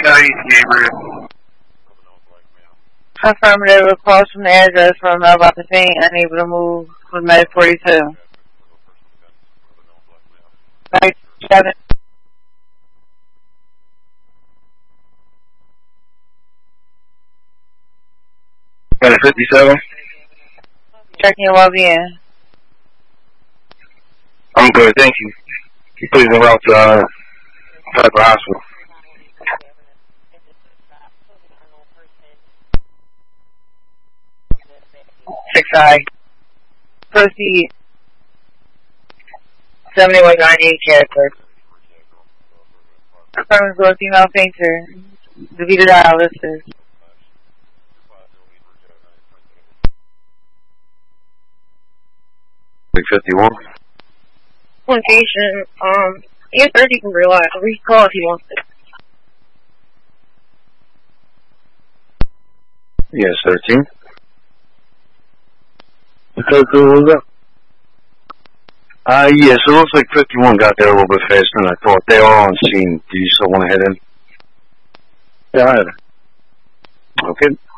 Gabriel. Affirmative, calls from the address from about the scene, unable to move with Med 42. 7. Got a 57. Checking your well-being. I'm good, thank you. Please en route to Piper Hospital. 6I. Proceed. 7198 character. Affirmative, to a female fainter. DaVita dialysis. 651. Location, E30 can recall if he wants it. Yes, 13. Okay, cool, what's up? Yes, it looks like 51 got there a little bit faster than I thought. They are on scene. Do you still want to head in? Yeah, I had it. Okay.